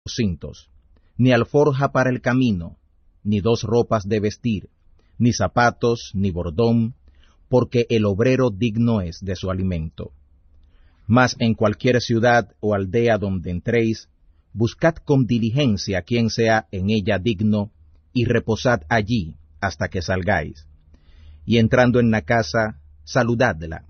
cintos, ni alforja para el camino, ni dos ropas de vestir, ni zapatos, ni bordón, porque el obrero digno es de su alimento. Mas en cualquier ciudad o aldea donde entréis, buscad con diligencia quien sea en ella digno, y reposad allí hasta que salgáis. Y entrando en la casa, saludadla.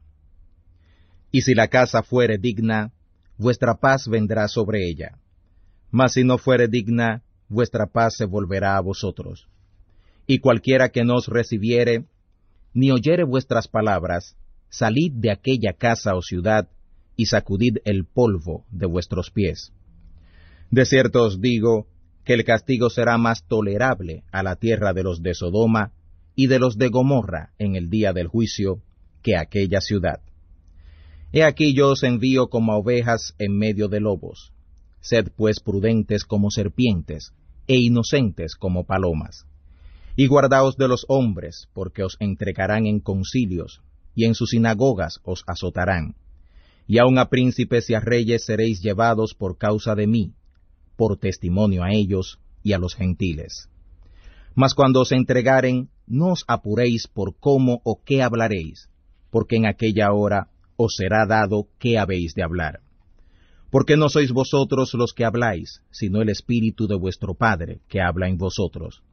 Y si la casa fuere digna, vuestra paz vendrá sobre ella. Mas si no fuere digna, vuestra paz se volverá a vosotros. Y cualquiera que no os recibiere, ni oyere vuestras palabras, salid de aquella casa o ciudad, y sacudid el polvo de vuestros pies. De cierto os digo, que el castigo será más tolerable a la tierra de los de Sodoma y de los de Gomorra en el día del juicio, que aquella ciudad. He aquí yo os envío como a ovejas en medio de lobos. Sed pues prudentes como serpientes, e inocentes como palomas. Y guardaos de los hombres, porque os entregarán en concilios, y en sus sinagogas os azotarán. Y aun a príncipes y a reyes seréis llevados por causa de mí, por testimonio a ellos y a los gentiles. Mas cuando os entregaren, no os apuréis por cómo o qué hablaréis, porque en aquella hora os será dado qué habéis de hablar. Porque no sois vosotros los que habláis, sino el Espíritu de vuestro Padre que habla en vosotros.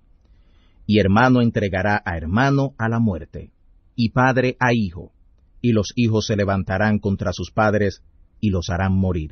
Y hermano entregará a hermano a la muerte, y padre a hijo, y los hijos se levantarán contra sus padres, y los harán morir.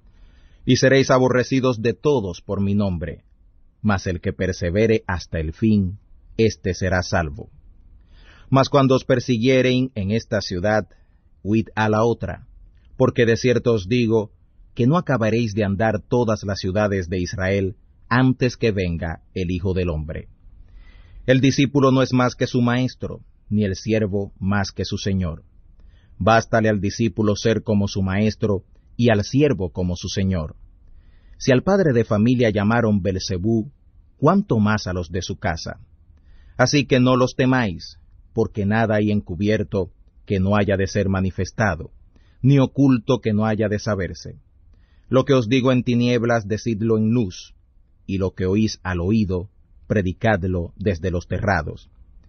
Y seréis aborrecidos de todos por mi nombre, mas el que persevere hasta el fin, éste será salvo. Mas cuando os persiguieren en esta ciudad, huid a la otra, porque de cierto os digo, que no acabaréis de andar todas las ciudades de Israel, antes que venga el Hijo del Hombre. El discípulo no es más que su maestro, ni el siervo más que su señor. Bástale al discípulo ser como su maestro, y al siervo como su señor. Si al padre de familia llamaron Belzebú, ¿cuánto más a los de su casa? Así que no los temáis, porque nada hay encubierto que no haya de ser manifestado, ni oculto que no haya de saberse. Lo que os digo en tinieblas, decidlo en luz, y lo que oís al oído, predicadlo desde los terrados.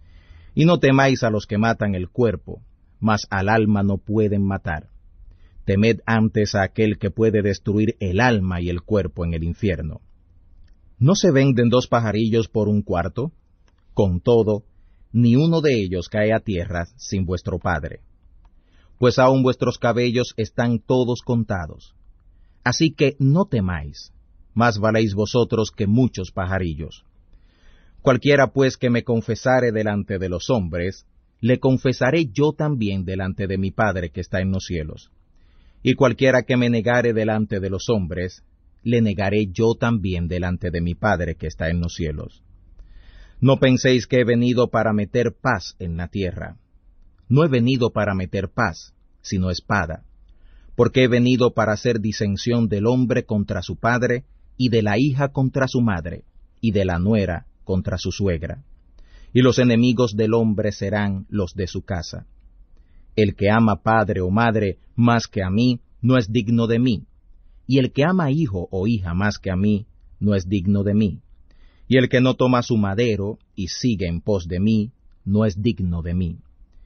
Y no temáis a los que matan el cuerpo, mas al alma no pueden matar. Temed antes a aquel que puede destruir el alma y el cuerpo en el infierno. ¿No se venden 2 pajarillos por 1 cuarto? Con todo, ni uno de ellos cae a tierra sin vuestro Padre. Pues aun vuestros cabellos están todos contados. Así que no temáis, más valéis vosotros que muchos pajarillos. Cualquiera pues que me confesare delante de los hombres, le confesaré yo también delante de mi Padre que está en los cielos. Y cualquiera que me negare delante de los hombres, le negaré yo también delante de mi Padre que está en los cielos. No penséis que he venido para meter paz en la tierra. No he venido para meter paz, sino espada, porque he venido para hacer disensión del hombre contra su padre, y de la hija contra su madre, y de la nuera contra su suegra. Y los enemigos del hombre serán los de su casa. El que ama padre o madre más que a mí, no es digno de mí. Y el que ama hijo o hija más que a mí, no es digno de mí. Y el que no toma su madero y sigue en pos de mí, no es digno de mí.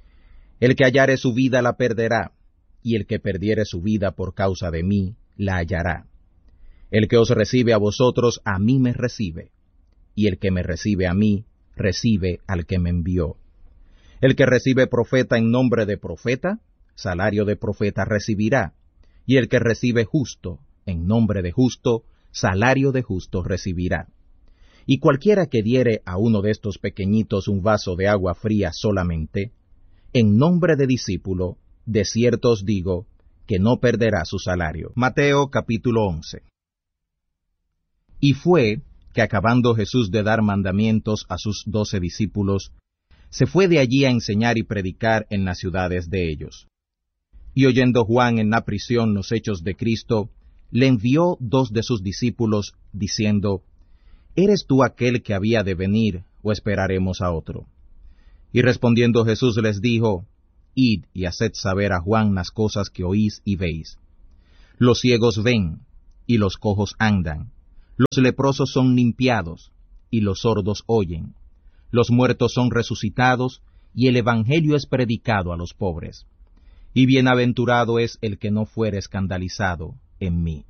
El que hallare su vida la perderá, y el que perdiere su vida por causa de mí, la hallará. El que os recibe a vosotros, a mí me recibe, y el que me recibe a mí, recibe al que me envió. El que recibe profeta en nombre de profeta, salario de profeta recibirá, y el que recibe justo en nombre de justo, salario de justo recibirá. Y cualquiera que diere a uno de estos pequeñitos un vaso de agua fría solamente, en nombre de discípulo, de cierto os digo, que no perderá su salario. Mateo capítulo 11. Y fue que acabando Jesús de dar mandamientos a sus 12 discípulos, se fue de allí a enseñar y predicar en las ciudades de ellos. Y oyendo Juan en la prisión los hechos de Cristo, le envió 2 de sus discípulos, diciendo, ¿Eres tú aquel que había de venir, o esperaremos a otro? Y respondiendo Jesús les dijo, Id y haced saber a Juan las cosas que oís y veis. Los ciegos ven, y los cojos andan, Los leprosos son limpiados, y los sordos oyen. Los muertos son resucitados, y el evangelio es predicado a los pobres. Y bienaventurado es el que no fuere escandalizado en mí.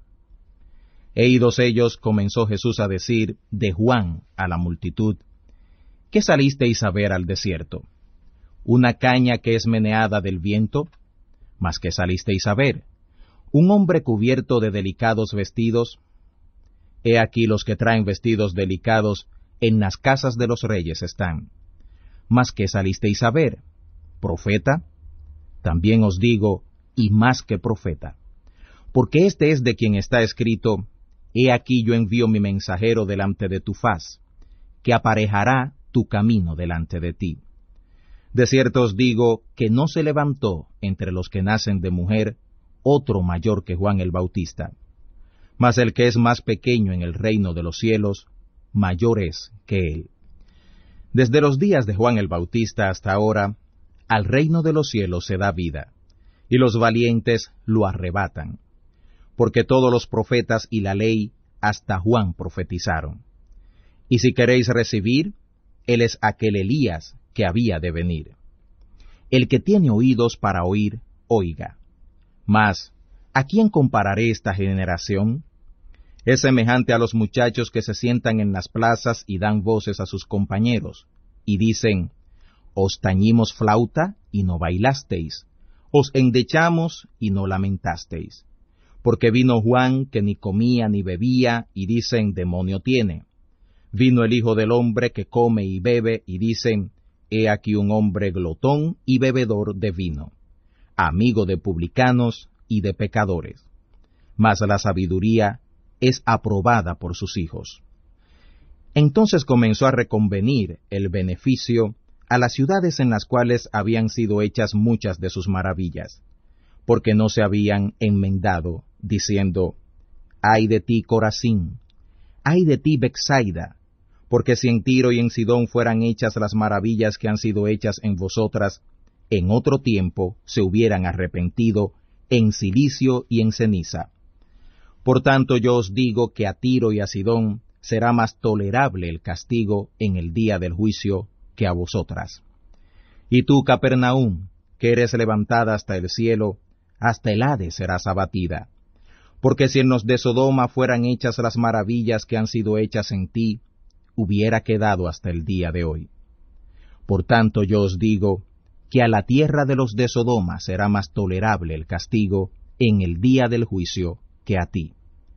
E idos ellos, comenzó Jesús a decir de Juan a la multitud: ¿Qué salisteis a ver al desierto? ¿Una caña que es meneada del viento? ¿Mas qué salisteis a ver? ¿Un hombre cubierto de delicados vestidos? He aquí los que traen vestidos delicados en las casas de los reyes están. ¿Mas qué salisteis a ver? ¿Profeta? También os digo, y más que profeta. Porque este es de quien está escrito: He aquí yo envío mi mensajero delante de tu faz, que aparejará tu camino delante de ti. De cierto os digo que no se levantó entre los que nacen de mujer otro mayor que Juan el Bautista. Mas el que es más pequeño en el reino de los cielos, mayor es que él. Desde los días de Juan el Bautista hasta ahora, al reino de los cielos se da vida, y los valientes lo arrebatan. Porque todos los profetas y la ley hasta Juan profetizaron. Y si queréis recibir, él es aquel Elías que había de venir. El que tiene oídos para oír, oiga. Mas, ¿a quién compararé esta generación? Es semejante a los muchachos que se sientan en las plazas y dan voces a sus compañeros, y dicen: Os tañimos flauta y no bailasteis, os endechamos y no lamentasteis. Porque vino Juan que ni comía ni bebía, y dicen: Demonio tiene. Vino el Hijo del Hombre que come y bebe, y dicen: He aquí un hombre glotón y bebedor de vino, amigo de publicanos y de pecadores. Mas la sabiduría es aprobada por sus hijos. Entonces comenzó a reconvenir el beneficio a las ciudades en las cuales habían sido hechas muchas de sus maravillas, porque no se habían enmendado, diciendo: Ay de ti, Corazín, ay de ti, Betsaida, porque si en Tiro y en Sidón fueran hechas las maravillas que han sido hechas en vosotras, en otro tiempo se hubieran arrepentido en cilicio y en ceniza. Por tanto yo os digo que a Tiro y a Sidón será más tolerable el castigo en el día del juicio que a vosotras. Y tú, Capernaum, que eres levantada hasta el cielo, hasta el Hades serás abatida. Porque si en los de Sodoma fueran hechas las maravillas que han sido hechas en ti, hubiera quedado hasta el día de hoy. Por tanto yo os digo que a la tierra de los de Sodoma será más tolerable el castigo en el día del juicio que a ti.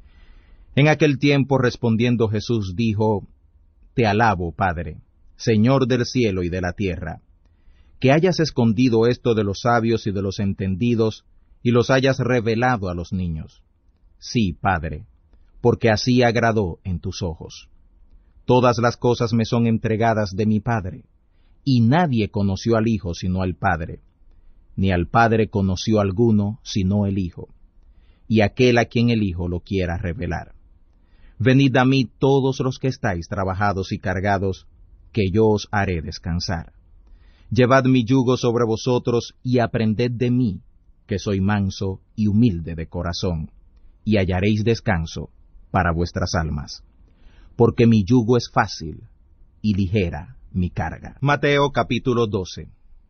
En aquel tiempo respondiendo Jesús dijo: Te alabo, Padre, Señor del cielo y de la tierra, que hayas escondido esto de los sabios y de los entendidos, y los hayas revelado a los niños. Sí, Padre, porque así agradó en tus ojos. Todas las cosas me son entregadas de mi Padre, y nadie conoció al Hijo sino al Padre, ni al Padre conoció alguno sino el Hijo, y aquel a quien el Hijo lo quiera revelar. Venid a mí todos los que estáis trabajados y cargados, que yo os haré descansar. Llevad mi yugo sobre vosotros y aprended de mí, que soy manso y humilde de corazón, y hallaréis descanso para vuestras almas. Porque mi yugo es fácil y ligera mi carga. Mateo capítulo 12.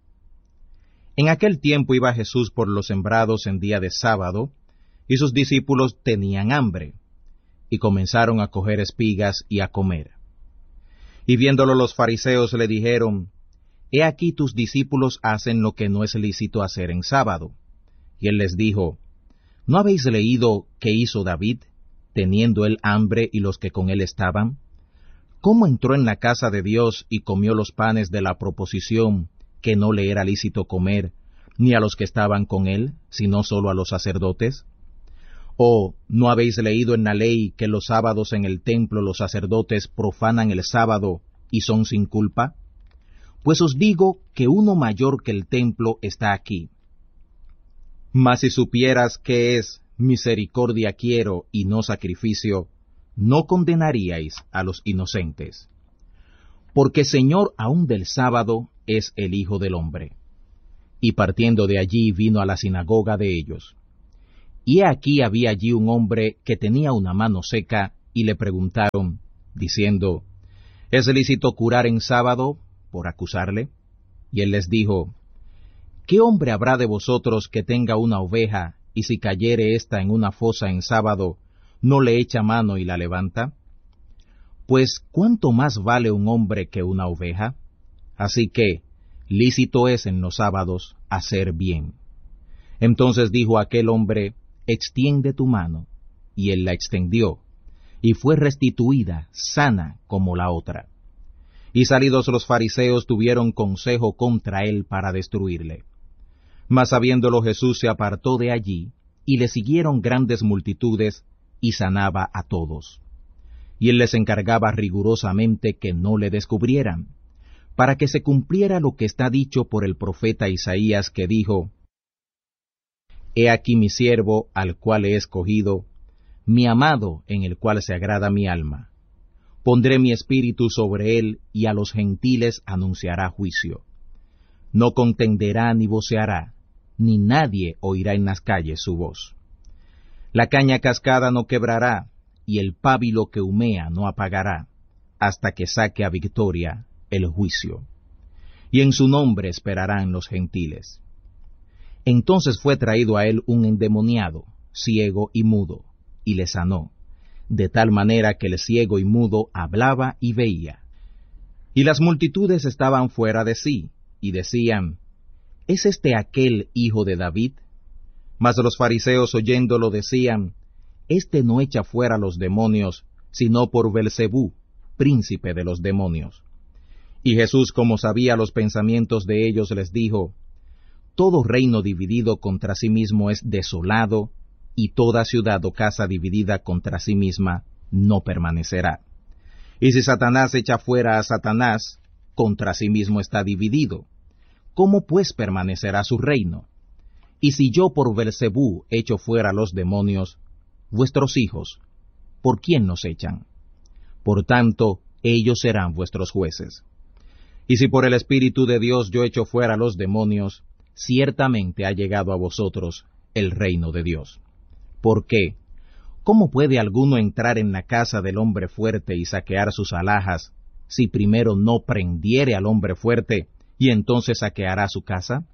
En aquel tiempo iba Jesús por los sembrados en día de sábado, y sus discípulos tenían hambre, y comenzaron a coger espigas y a comer. Y viéndolo los fariseos le dijeron: He aquí tus discípulos hacen lo que no es lícito hacer en sábado. Y él les dijo: ¿No habéis leído qué hizo David, teniendo él hambre y los que con él estaban? ¿Cómo entró en la casa de Dios y comió los panes de la proposición que no le era lícito comer, ni a los que estaban con él, sino solo a los sacerdotes? ¿O no habéis leído en la ley que los sábados en el templo los sacerdotes profanan el sábado y son sin culpa? Pues os digo que uno mayor que el templo está aquí. Mas si supieras qué es misericordia quiero y no sacrificio, no condenaríais a los inocentes. Porque Señor aún del sábado es el Hijo del Hombre. Y partiendo de allí vino a la sinagoga de ellos. Y he aquí había allí un hombre que tenía una mano seca y le preguntaron, diciendo, ¿es lícito curar en sábado? Por acusarle. Y él les dijo, ¿qué hombre habrá de vosotros que tenga una oveja, y si cayere ésta en una fosa en sábado, no le echa mano y la levanta? Pues, ¿cuánto más vale un hombre que una oveja? Así que, lícito es en los sábados hacer bien. Entonces dijo aquel hombre, extiende tu mano. Y él la extendió, y fue restituida, sana como la otra. Y salidos los fariseos tuvieron consejo contra él para destruirle. Mas sabiéndolo Jesús se apartó de allí, y le siguieron grandes multitudes, y sanaba a todos. Y él les encargaba rigurosamente que no le descubrieran, para que se cumpliera lo que está dicho por el profeta Isaías, que dijo, He aquí mi siervo, al cual he escogido, mi amado, en el cual se agrada mi alma. Pondré mi espíritu sobre él, y a los gentiles anunciará juicio. No contenderá ni voceará, ni nadie oirá en las calles su voz. La caña cascada no quebrará, y el pábilo que humea no apagará, hasta que saque a victoria el juicio. Y en su nombre esperarán los gentiles. Entonces fue traído a él un endemoniado, ciego y mudo, y le sanó, de tal manera que el ciego y mudo hablaba y veía. Y las multitudes estaban fuera de sí, y decían, ¿es este aquel hijo de David? Mas los fariseos oyéndolo decían, Este no echa fuera los demonios, sino por Belcebú, príncipe de los demonios. Y Jesús, como sabía los pensamientos de ellos, les dijo, Todo reino dividido contra sí mismo es desolado, y toda ciudad o casa dividida contra sí misma no permanecerá. Y si Satanás echa fuera a Satanás, contra sí mismo está dividido. ¿Cómo pues permanecerá su reino? Y si yo por Belcebú echo fuera los demonios, vuestros hijos, ¿por quién nos echan? Por tanto, ellos serán vuestros jueces. Y si por el Espíritu de Dios yo echo fuera los demonios, ciertamente ha llegado a vosotros el reino de Dios. ¿Por qué? ¿Cómo puede alguno entrar en la casa del hombre fuerte y saquear sus alhajas, si primero no prendiere al hombre fuerte, y entonces saqueará su casa?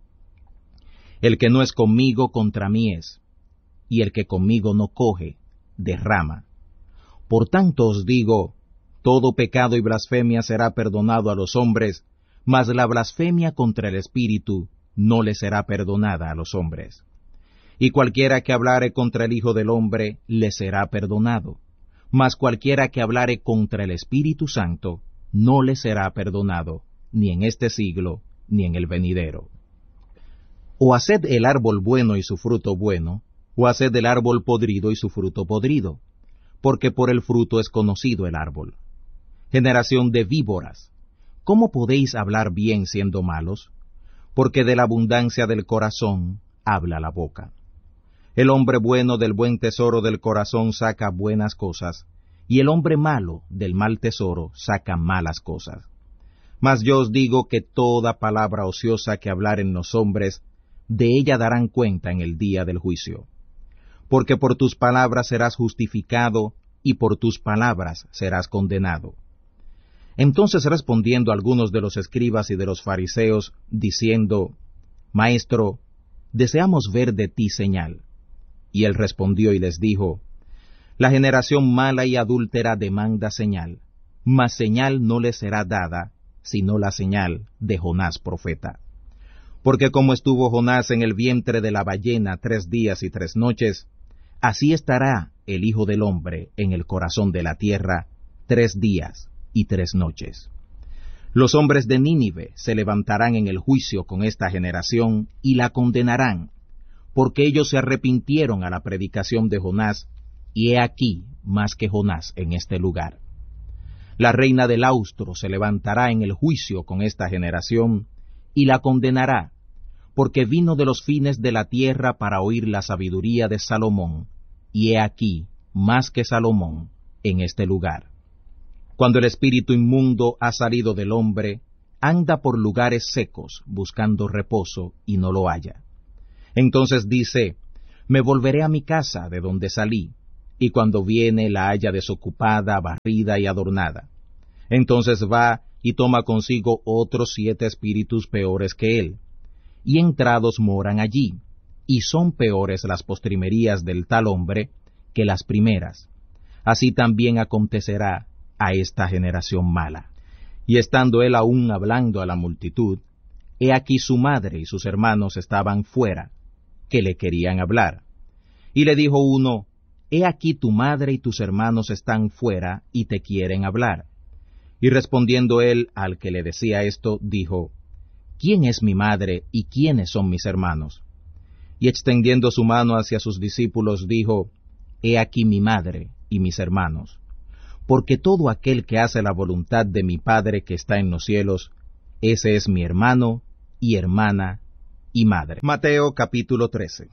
El que no es conmigo, contra mí es, y el que conmigo no coge, derrama. Por tanto os digo, todo pecado y blasfemia será perdonado a los hombres, mas la blasfemia contra el Espíritu no le será perdonada a los hombres. Y cualquiera que hablare contra el Hijo del Hombre le será perdonado, mas cualquiera que hablare contra el Espíritu Santo no le será perdonado, ni en este siglo, ni en el venidero. O haced el árbol bueno y su fruto bueno, o haced el árbol podrido y su fruto podrido, porque por el fruto es conocido el árbol. Generación de víboras, ¿cómo podéis hablar bien siendo malos? Porque de la abundancia del corazón habla la boca. El hombre bueno del buen tesoro del corazón saca buenas cosas, y el hombre malo del mal tesoro saca malas cosas. Mas yo os digo que toda palabra ociosa que hablaren los hombres, de ella darán cuenta en el día del juicio. Porque por tus palabras serás justificado, y por tus palabras serás condenado. Entonces respondiendo algunos de los escribas y de los fariseos, diciendo, Maestro, deseamos ver de ti señal. Y él respondió y les dijo, La generación mala y adúltera demanda señal, mas señal no le será dada, sino la señal de Jonás profeta. Porque como estuvo Jonás en el vientre de la ballena 3 días y 3 noches, así estará el Hijo del Hombre en el corazón de la tierra 3 días y 3 noches. Los hombres de Nínive se levantarán en el juicio con esta generación y la condenarán, porque ellos se arrepintieron a la predicación de Jonás, y he aquí más que Jonás en este lugar. La reina del austro se levantará en el juicio con esta generación, y la condenará, porque vino de los fines de la tierra para oír la sabiduría de Salomón, y he aquí más que Salomón en este lugar. Cuando el espíritu inmundo ha salido del hombre, anda por lugares secos buscando reposo y no lo halla. Entonces dice, me volveré a mi casa de donde salí, y cuando viene la halla desocupada, barrida y adornada. Entonces va y toma consigo otros 7 espíritus peores que él, y entrados moran allí, y son peores las postrimerías del tal hombre que las primeras. Así también acontecerá a esta generación mala. Y estando él aún hablando a la multitud, he aquí su madre y sus hermanos estaban fuera, que le querían hablar. Y le dijo uno, he aquí tu madre y tus hermanos están fuera y te quieren hablar. Y respondiendo él al que le decía esto, dijo, ¿quién es mi madre y quiénes son mis hermanos? Y extendiendo su mano hacia sus discípulos, dijo, he aquí mi madre y mis hermanos. Porque todo aquel que hace la voluntad de mi Padre que está en los cielos, ese es mi hermano y hermana y madre. Mateo capítulo 13.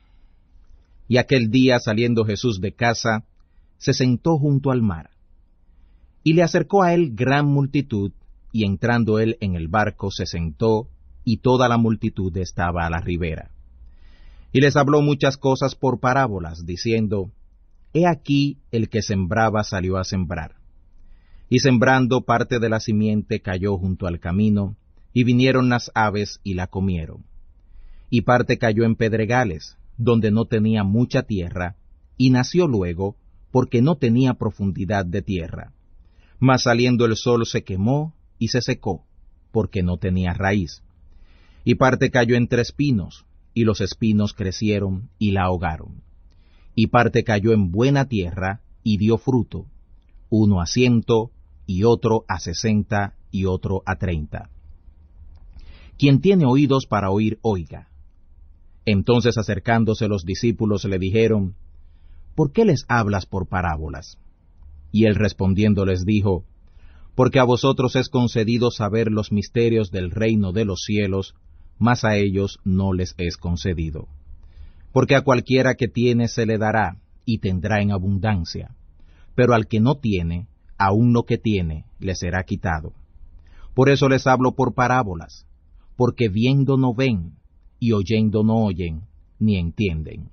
Y aquel día, saliendo Jesús de casa, se sentó junto al mar. Y le acercó a él gran multitud, y entrando él en el barco se sentó, y toda la multitud estaba a la ribera. Y les habló muchas cosas por parábolas, diciendo, he aquí el que sembraba salió a sembrar. Y sembrando parte de la simiente cayó junto al camino, y vinieron las aves y la comieron. Y parte cayó en pedregales, donde no tenía mucha tierra, y nació luego, porque no tenía profundidad de tierra. Mas saliendo el sol se quemó y se secó, porque no tenía raíz. Y parte cayó entre espinos, y los espinos crecieron y la ahogaron. Y parte cayó en buena tierra, y dio fruto, uno a 100, y otro a 60, y otro a 30. Quien tiene oídos para oír, oiga. Entonces acercándose los discípulos le dijeron, ¿por qué les hablas por parábolas? Y él respondiendo les dijo, porque a vosotros es concedido saber los misterios del reino de los cielos, mas a ellos no les es concedido. Porque a cualquiera que tiene se le dará, y tendrá en abundancia, pero al que no tiene, aun lo que tiene, le será quitado. Por eso les hablo por parábolas, porque viendo no ven, y oyendo no oyen, ni entienden.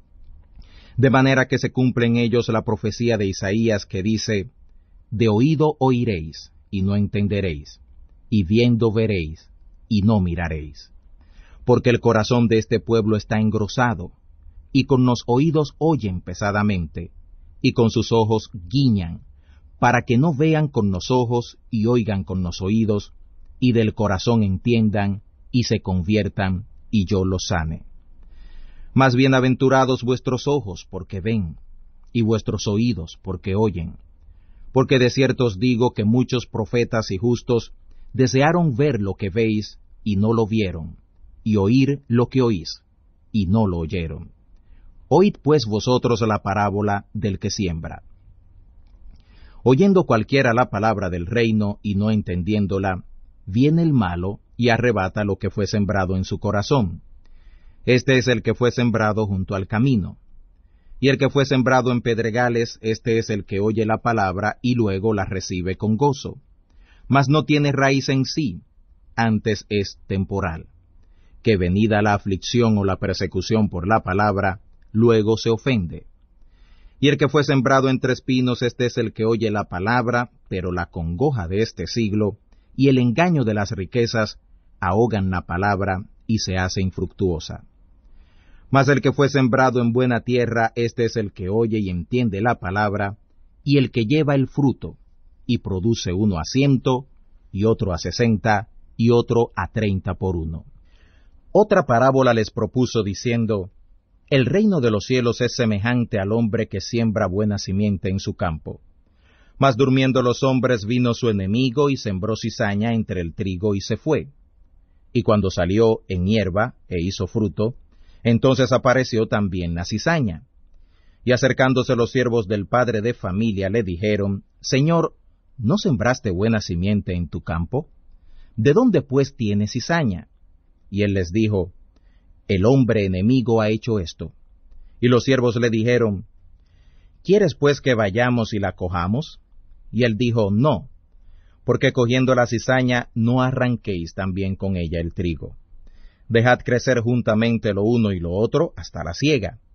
De manera que se cumple en ellos la profecía de Isaías que dice, de oído oiréis, y no entenderéis, y viendo veréis, y no miraréis. Porque el corazón de este pueblo está engrosado, y con los oídos oyen pesadamente, y con sus ojos guiñan, para que no vean con los ojos y oigan con los oídos, y del corazón entiendan, y se conviertan, y yo los sane. Más bienaventurados vuestros ojos, porque ven, y vuestros oídos, porque oyen. Porque de cierto os digo que muchos profetas y justos desearon ver lo que veis, y no lo vieron, y oír lo que oís, y no lo oyeron. Oíd pues vosotros la parábola del que siembra. Oyendo cualquiera la palabra del reino, y no entendiéndola, viene el malo, y arrebata lo que fue sembrado en su corazón. Este es el que fue sembrado junto al camino. Y el que fue sembrado en pedregales, este es el que oye la palabra y luego la recibe con gozo. Mas no tiene raíz en sí, antes es temporal. Que venida la aflicción o la persecución por la palabra, luego se ofende. Y el que fue sembrado entre espinos, este es el que oye la palabra, pero la congoja de este siglo, y el engaño de las riquezas, ahogan la palabra y se hace infructuosa. Mas el que fue sembrado en buena tierra, este es el que oye y entiende la palabra, y el que lleva el fruto, y produce uno a 100, y otro a 60, y otro a 30 por uno. Otra parábola les propuso diciendo, el reino de los cielos es semejante al hombre que siembra buena simiente en su campo. Mas durmiendo los hombres vino su enemigo y sembró cizaña entre el trigo y se fue. Y cuando salió en hierba e hizo fruto, entonces apareció también la cizaña. Y acercándose los siervos del padre de familia le dijeron, Señor, ¿no sembraste buena simiente en tu campo? ¿De dónde pues tiene cizaña? Y él les dijo, el hombre enemigo ha hecho esto. Y los siervos le dijeron, ¿quieres pues que vayamos y la cojamos? Y él dijo, no, porque cogiendo la cizaña no arranquéis también con ella el trigo. Dejad crecer juntamente lo uno y lo otro hasta la siega.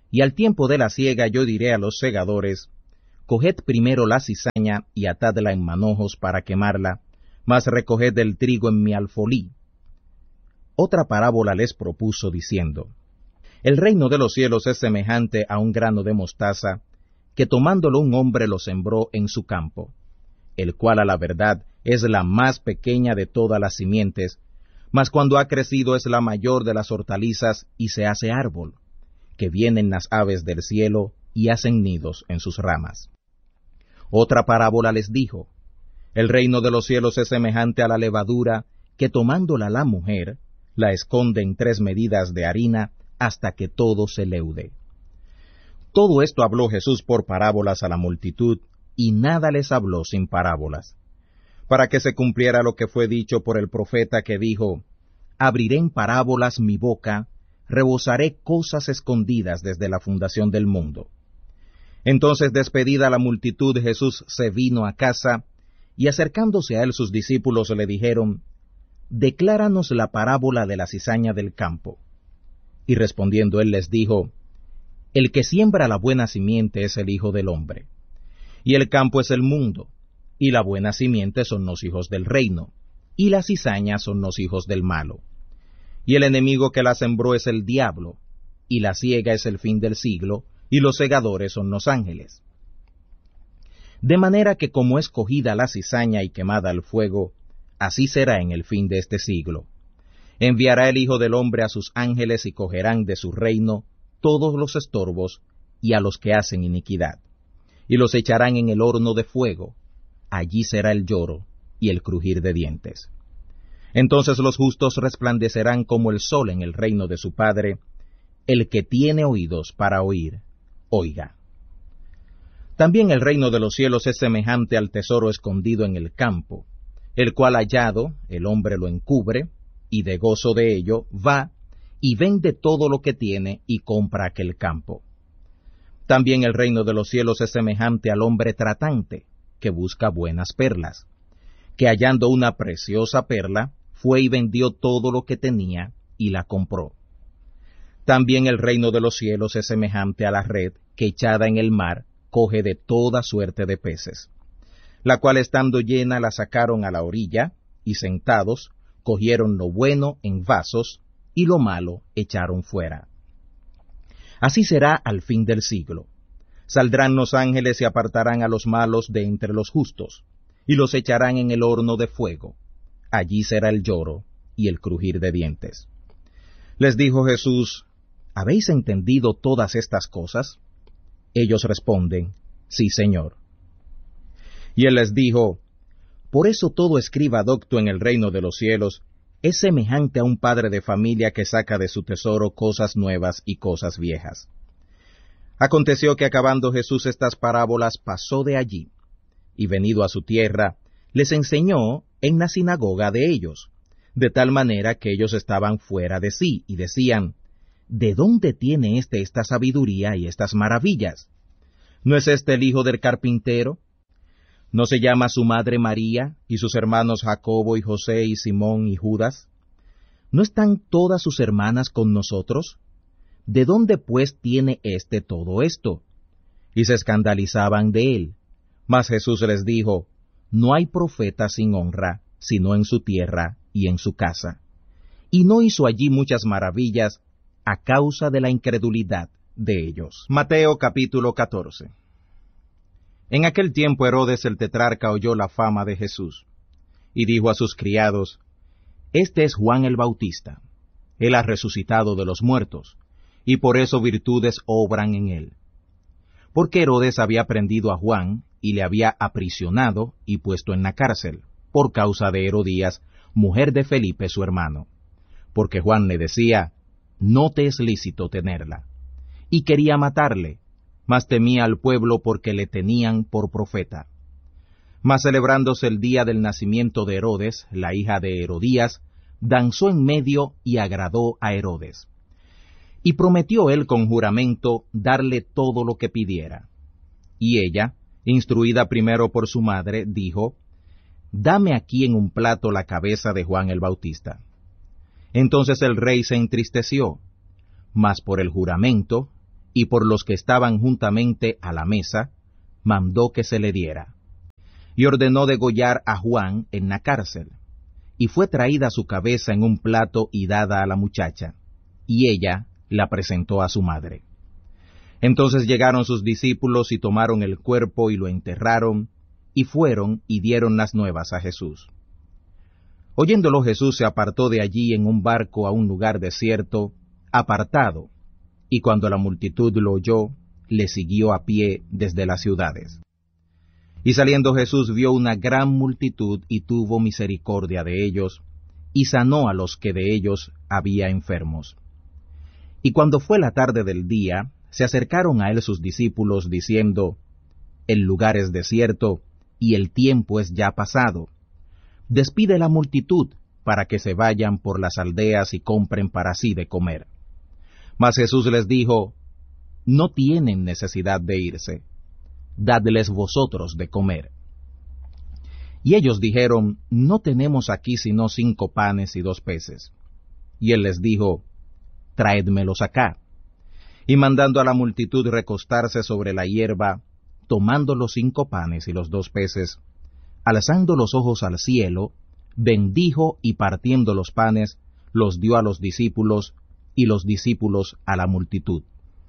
Y al tiempo de la siega yo diré a los segadores, coged primero la cizaña y atadla en manojos para quemarla, mas recoged el trigo en mi alfolí. Otra parábola les propuso diciendo, el reino de los cielos es semejante a un grano de mostaza, que tomándolo un hombre lo sembró en su campo, el cual a la verdad es la más pequeña de todas las simientes, mas cuando ha crecido es la mayor de las hortalizas y se hace árbol, que vienen las aves del cielo y hacen nidos en sus ramas. Otra parábola les dijo, el reino de los cielos es semejante a la levadura, que tomándola la mujer, la esconde en 3 medidas de harina, hasta que todo se leude. Todo esto habló Jesús por parábolas a la multitud, y nada les habló sin parábolas, para que se cumpliera lo que fue dicho por el profeta que dijo, abriré en parábolas mi boca, rebosaré cosas escondidas desde la fundación del mundo. Entonces, despedida la multitud, Jesús se vino a casa, y acercándose a él sus discípulos le dijeron, decláranos la parábola de la cizaña del campo. Y respondiendo él les dijo, el que siembra la buena simiente es el Hijo del Hombre, y el campo es el mundo, y la buena simiente son los hijos del reino, y la cizaña son los hijos del malo. Y el enemigo que la sembró es el diablo, y la siega es el fin del siglo, y los segadores son los ángeles. De manera que como es cogida la cizaña y quemada al fuego, así será en el fin de este siglo. Enviará el Hijo del Hombre a sus ángeles y cogerán de su reino todos los estorbos y a los que hacen iniquidad, y los echarán en el horno de fuego. Allí será el lloro y el crujir de dientes. Entonces los justos resplandecerán como el sol en el reino de su Padre. El que tiene oídos para oír, oiga. También el reino de los cielos es semejante al tesoro escondido en el campo, el cual hallado el hombre lo encubre, y de gozo de ello va y vende todo lo que tiene y compra aquel campo. También el reino de los cielos es semejante al hombre tratante, que busca buenas perlas, que hallando una preciosa perla, fue y vendió todo lo que tenía y la compró. También el reino de los cielos es semejante a la red que echada en el mar coge de toda suerte de peces, la cual estando llena la sacaron a la orilla, y sentados cogieron lo bueno en vasos, y lo malo echaron fuera. Así será al fin del siglo. Saldrán los ángeles y apartarán a los malos de entre los justos, y los echarán en el horno de fuego. Allí será el lloro y el crujir de dientes. Les dijo Jesús, ¿habéis entendido todas estas cosas? Ellos responden, sí, Señor. Y él les dijo, por eso todo escriba docto en el reino de los cielos es semejante a un padre de familia que saca de su tesoro cosas nuevas y cosas viejas. Aconteció que acabando Jesús estas parábolas pasó de allí, y venido a su tierra, les enseñó en la sinagoga de ellos, de tal manera que ellos estaban fuera de sí, y decían, ¿de dónde tiene esta sabiduría y estas maravillas? ¿No es este el hijo del carpintero? ¿No se llama su madre María, y sus hermanos Jacobo y José y Simón y Judas? ¿No están todas sus hermanas con nosotros? ¿De dónde pues tiene todo esto? Y se escandalizaban de él. Mas Jesús les dijo, no hay profeta sin honra, sino en su tierra y en su casa. Y no hizo allí muchas maravillas, a causa de la incredulidad de ellos. Mateo capítulo 14. En aquel tiempo Herodes el tetrarca oyó la fama de Jesús, y dijo a sus criados, este es Juan el Bautista. Él ha resucitado de los muertos, y por eso virtudes obran en él. Porque Herodes había prendido a Juan, y le había aprisionado y puesto en la cárcel, por causa de Herodías, mujer de Felipe su hermano. Porque Juan le decía, no te es lícito tenerla. Y quería matarle, mas temía al pueblo porque le tenían por profeta. Mas celebrándose el día del nacimiento de Herodes, la hija de Herodías, danzó en medio y agradó a Herodes. Y prometió él con juramento darle todo lo que pidiera. Y ella, instruida primero por su madre, dijo, dame aquí en un plato la cabeza de Juan el Bautista. Entonces el rey se entristeció, mas por el juramento, y por los que estaban juntamente a la mesa, mandó que se le diera. Y ordenó degollar a Juan en la cárcel. Y fue traída su cabeza en un plato y dada a la muchacha, y ella la presentó a su madre. Entonces llegaron sus discípulos y tomaron el cuerpo y lo enterraron, y fueron y dieron las nuevas a Jesús. Oyéndolo Jesús se apartó de allí en un barco a un lugar desierto, apartado, y cuando la multitud lo oyó, le siguió a pie desde las ciudades. Y saliendo Jesús vio una gran multitud y tuvo misericordia de ellos, y sanó a los que de ellos había enfermos. Y cuando fue la tarde del día, se acercaron a él sus discípulos, diciendo, El lugar es desierto, y el tiempo es ya pasado. Despide la multitud, para que se vayan por las aldeas y compren para sí de comer. Mas Jesús les dijo, No tienen necesidad de irse, dadles vosotros de comer. Y ellos dijeron, No tenemos aquí sino 5 panes y 2 peces. Y él les dijo, Traédmelos acá. Y mandando a la multitud recostarse sobre la hierba, tomando los 5 panes y los 2 peces, alzando los ojos al cielo, bendijo y partiendo los panes, los dio a los discípulos, y los discípulos a la multitud.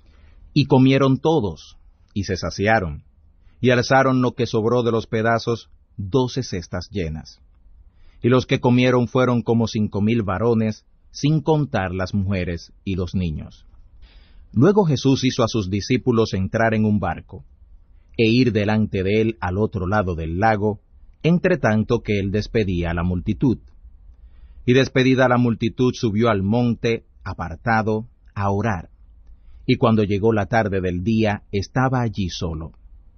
Y comieron todos, y se saciaron, y alzaron lo que sobró de los pedazos, 12 cestas llenas. Y los que comieron fueron como 5,000 varones, sin contar las mujeres y los niños. Luego Jesús hizo a sus discípulos entrar en un barco, e ir delante de él al otro lado del lago, entre tanto que él despedía a la multitud. Y despedida la multitud subió al monte, apartado, a orar. Y cuando llegó la tarde del día, estaba allí solo.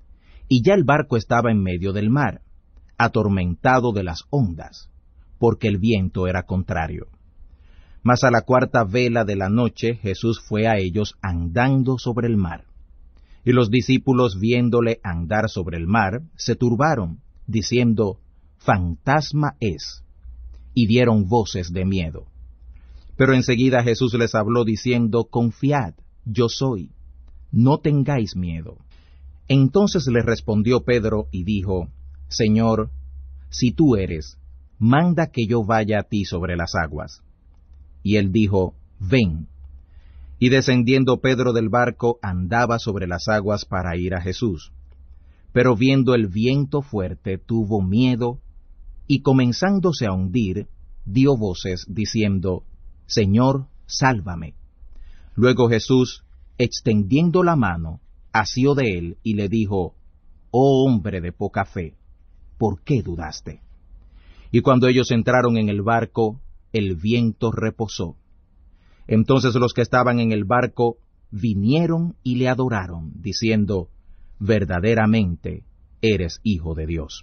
Y ya el barco estaba en medio del mar, atormentado de las ondas, porque el viento era contrario. Mas a la 4ª vela de la noche Jesús fue a ellos andando sobre el mar. Y los discípulos, viéndole andar sobre el mar, se turbaron, diciendo, Fantasma es, y dieron voces de miedo. Pero enseguida Jesús les habló diciendo, Confiad, yo soy, no tengáis miedo. Entonces le respondió Pedro y dijo, Señor, si tú eres, manda que yo vaya a ti sobre las aguas. Y él dijo, Ven. Y descendiendo Pedro del barco, andaba sobre las aguas para ir a Jesús. Pero viendo el viento fuerte, tuvo miedo, y comenzándose a hundir, dio voces, diciendo, Señor, sálvame. Luego Jesús, extendiendo la mano, asió de él, y le dijo, Oh hombre de poca fe, ¿por qué dudaste? Y cuando ellos entraron en el barco, el viento reposó. Entonces los que estaban en el barco vinieron y le adoraron, diciendo, Verdaderamente eres Hijo de Dios.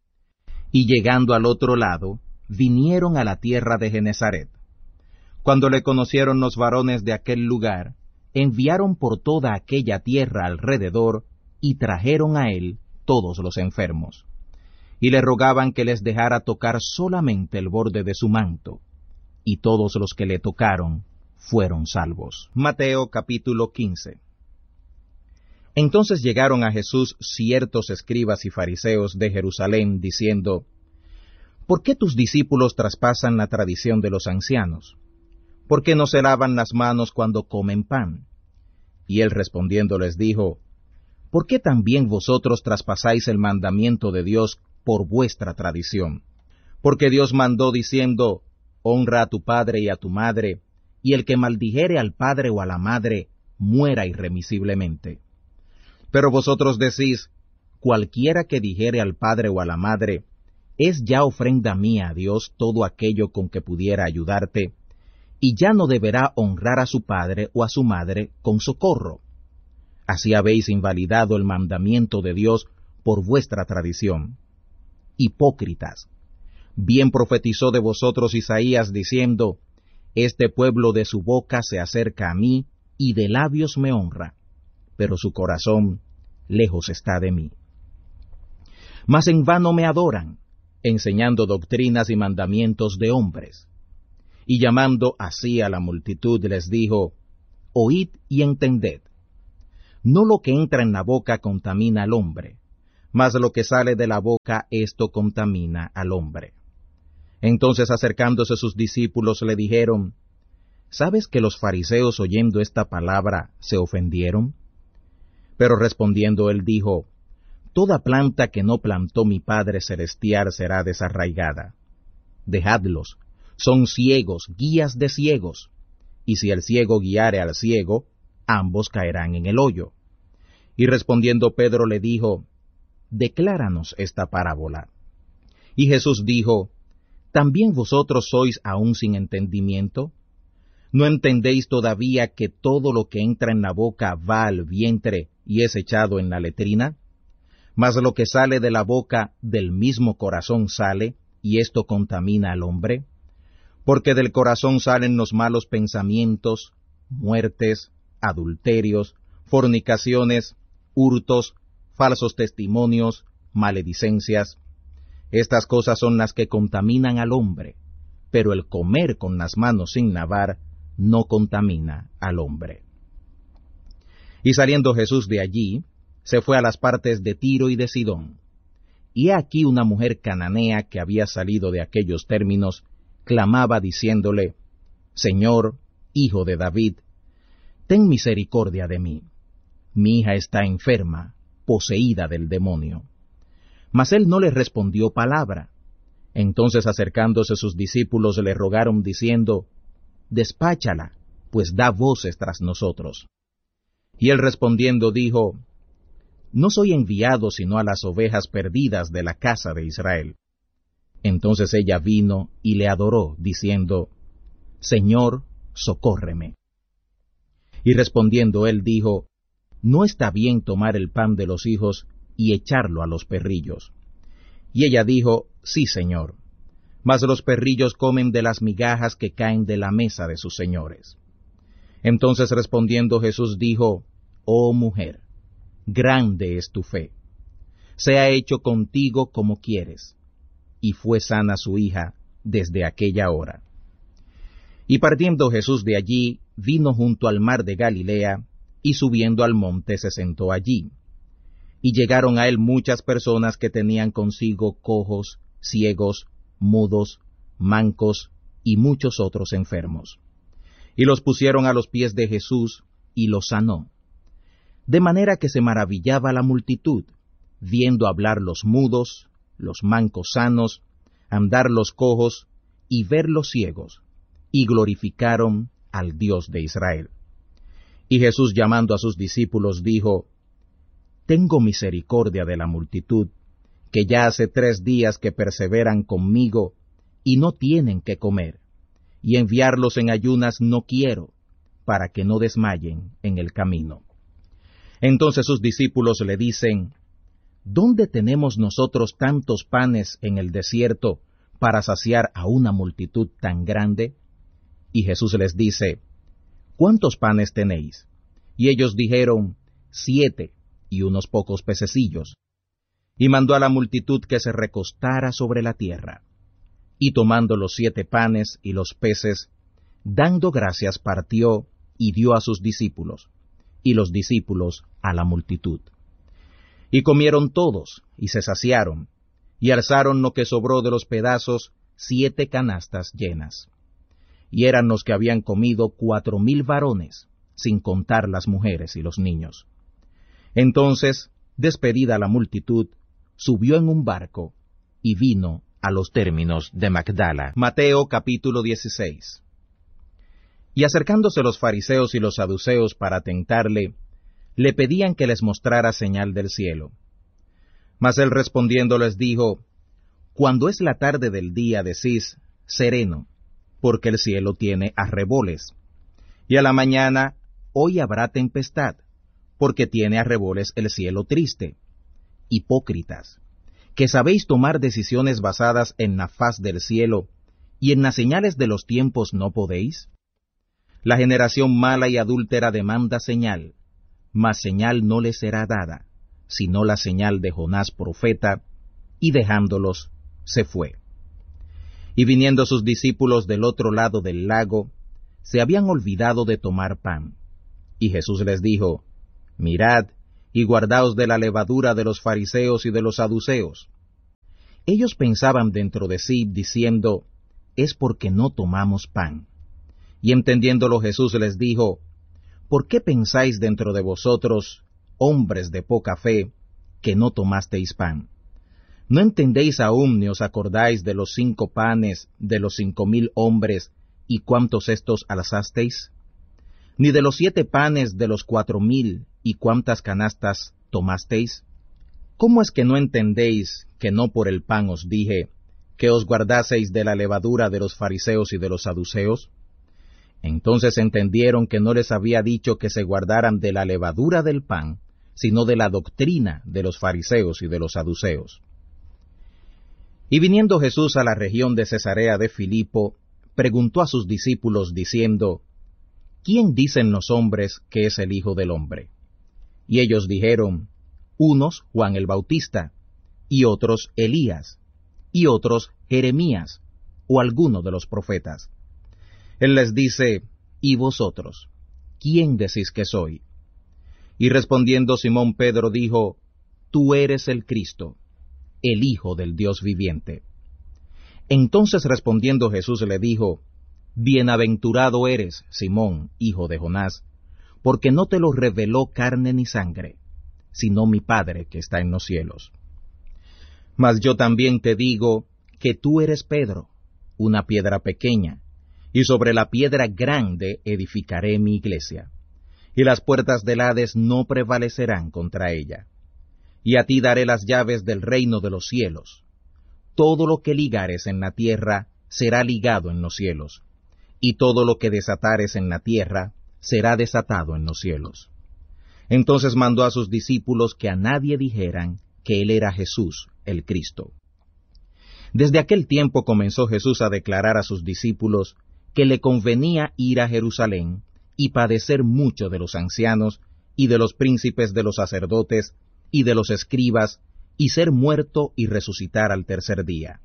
Y llegando al otro lado, vinieron a la tierra de Genezaret. Cuando le conocieron los varones de aquel lugar, enviaron por toda aquella tierra alrededor, y trajeron a él todos los enfermos. Y le rogaban que les dejara tocar solamente el borde de su manto, y todos los que le tocaron fueron salvos. Mateo capítulo 15. Entonces llegaron a Jesús ciertos escribas y fariseos de Jerusalén, diciendo, ¿Por qué tus discípulos traspasan la tradición de los ancianos? ¿Por qué no se lavan las manos cuando comen pan? Y él respondiendo les dijo, ¿Por qué también vosotros traspasáis el mandamiento de Dios por vuestra tradición? Porque Dios mandó diciendo, Honra a tu padre y a tu madre, y el que maldijere al padre o a la madre, muera irremisiblemente. Pero vosotros decís, cualquiera que dijere al padre o a la madre, es ya ofrenda mía a Dios todo aquello con que pudiera ayudarte, y ya no deberá honrar a su padre o a su madre con socorro. Así habéis invalidado el mandamiento de Dios por vuestra tradición. Hipócritas, bien profetizó de vosotros Isaías diciendo, Este pueblo de su boca se acerca a mí, y de labios me honra, pero su corazón lejos está de mí. Mas en vano me adoran, enseñando doctrinas y mandamientos de hombres. Y llamando así a la multitud les dijo, Oíd y entended. No lo que entra en la boca contamina al hombre, mas lo que sale de la boca, esto contamina al hombre. Entonces, acercándose sus discípulos, le dijeron, ¿sabes que los fariseos, oyendo esta palabra, se ofendieron? Pero respondiendo él dijo, Toda planta que no plantó mi Padre Celestial será desarraigada. Dejadlos, son ciegos, guías de ciegos, y si el ciego guiare al ciego, ambos caerán en el hoyo. Y respondiendo Pedro le dijo, Decláranos esta parábola. Y Jesús dijo, ¿también vosotros sois aún sin entendimiento? ¿No entendéis todavía que todo lo que entra en la boca va al vientre y es echado en la letrina? Mas lo que sale de la boca del mismo corazón sale, y esto contamina al hombre. Porque del corazón salen los malos pensamientos, muertes, adulterios, fornicaciones, hurtos, falsos testimonios, maledicencias. Estas cosas son las que contaminan al hombre, pero el comer con las manos sin lavar no contamina al hombre. Y saliendo Jesús de allí, se fue a las partes de Tiro y de Sidón. Y he aquí una mujer cananea que había salido de aquellos términos, clamaba diciéndole, Señor, Hijo de David, ten misericordia de mí. Mi hija está enferma, poseída del demonio. Mas él no le respondió palabra. Entonces acercándose sus discípulos le rogaron diciendo, Despáchala, pues da voces tras nosotros. Y él respondiendo dijo, No soy enviado sino a las ovejas perdidas de la casa de Israel. Entonces ella vino y le adoró, diciendo, Señor, socórreme. Y respondiendo él dijo, No está bien tomar el pan de los hijos y echarlo a los perrillos. Y ella dijo, Sí, Señor, mas los perrillos comen de las migajas que caen de la mesa de sus señores. Entonces respondiendo Jesús dijo, Oh mujer, grande es tu fe, sea hecho contigo como quieres. Y fue sana su hija desde aquella hora. Y partiendo Jesús de allí, vino junto al mar de Galilea, y subiendo al monte se sentó allí. Y llegaron a él muchas personas que tenían consigo cojos, ciegos, mudos, mancos, y muchos otros enfermos. Y los pusieron a los pies de Jesús, y los sanó. De manera que se maravillaba la multitud, viendo hablar los mudos, los mancos sanos, andar los cojos, y ver los ciegos, y glorificaron al Dios de Israel. Y Jesús llamando a sus discípulos dijo, Tengo misericordia de la multitud, que ya hace 3 días que perseveran conmigo, y no tienen que comer, y enviarlos en ayunas no quiero, para que no desmayen en el camino. Entonces sus discípulos le dicen, ¿Dónde tenemos nosotros tantos panes en el desierto para saciar a una multitud tan grande? Y Jesús les dice, ¿cuántos panes tenéis? Y ellos dijeron, 7, y unos pocos pececillos. Y mandó a la multitud que se recostara sobre la tierra. Y tomando los 7 panes y los peces, dando gracias partió y dio a sus discípulos, y los discípulos a la multitud. Y comieron todos, y se saciaron, y alzaron lo que sobró de los pedazos 7 canastas llenas. Y eran los que habían comido 4,000 varones, sin contar las mujeres y los niños. Entonces, despedida la multitud, subió en un barco, y vino a los términos de Magdala. Mateo capítulo 16. Y acercándose los fariseos y los saduceos para tentarle, le pedían que les mostrara señal del cielo. Mas él respondiendo les dijo, Cuando es la tarde del día decís, sereno, porque el cielo tiene arreboles. Y a la mañana, hoy habrá tempestad, porque tiene arreboles el cielo triste. Hipócritas, que sabéis tomar decisiones basadas en la faz del cielo, y en las señales de los tiempos no podéis. La generación mala y adúltera demanda señal, mas señal no le será dada, sino la señal de Jonás profeta, y dejándolos, se fue. Y viniendo sus discípulos del otro lado del lago, se habían olvidado de tomar pan. Y Jesús les dijo, Mirad, y guardaos de la levadura de los fariseos y de los saduceos. Ellos pensaban dentro de sí, diciendo, es porque no tomamos pan. Y entendiéndolo Jesús les dijo, ¿por qué pensáis dentro de vosotros, hombres de poca fe, que no tomasteis pan? ¿No entendéis aún ni os acordáis de los 5 panes de los 5,000 hombres, y cuántos estos alzasteis? ¿Ni de los 7 panes de los 4,000, y cuántas canastas tomasteis? ¿Cómo es que no entendéis que no por el pan os dije, que os guardaseis de la levadura de los fariseos y de los saduceos? Entonces entendieron que no les había dicho que se guardaran de la levadura del pan, sino de la doctrina de los fariseos y de los saduceos. Y viniendo Jesús a la región de Cesarea de Filipo, preguntó a sus discípulos diciendo, ¿quién dicen los hombres que es el Hijo del Hombre? Y ellos dijeron, unos Juan el Bautista, y otros Elías, y otros Jeremías, o alguno de los profetas. Él les dice, ¿y vosotros? ¿Quién decís que soy? Y respondiendo Simón Pedro dijo, tú eres el Cristo, el Hijo del Dios viviente. Entonces respondiendo Jesús le dijo, bienaventurado eres, Simón, hijo de Jonás, porque no te lo reveló carne ni sangre, sino mi Padre que está en los cielos. Mas yo también te digo que tú eres Pedro, una piedra pequeña, y sobre la piedra grande edificaré mi iglesia, y las puertas del Hades no prevalecerán contra ella. Y a ti daré las llaves del reino de los cielos. Todo lo que ligares en la tierra será ligado en los cielos, y todo lo que desatares en la tierra será desatado en los cielos. Entonces mandó a sus discípulos que a nadie dijeran que él era Jesús, el Cristo. Desde aquel tiempo comenzó Jesús a declarar a sus discípulos que le convenía ir a Jerusalén y padecer mucho de los ancianos y de los príncipes de los sacerdotes y de los escribas, y ser muerto y resucitar al tercer día.